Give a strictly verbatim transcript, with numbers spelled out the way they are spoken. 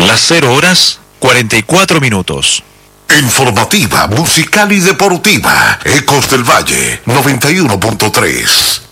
las cero horas cuarenta y cuatro minutos. Informativa, musical y deportiva. Ecos del Valle, noventa y uno punto tres.